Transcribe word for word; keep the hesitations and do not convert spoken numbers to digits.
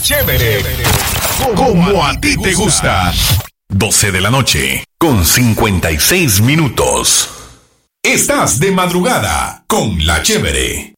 Chévere, como a ti te gusta. doce de la noche, con cincuenta y seis minutos. Estás de madrugada con La Chévere.